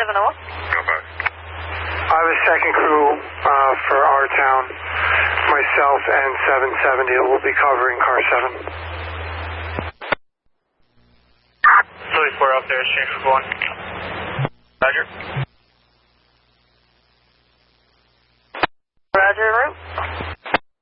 701. Okay. I was second crew for our town. Myself and 770 will be covering car 7. 34 up there, exchange for 1. Roger.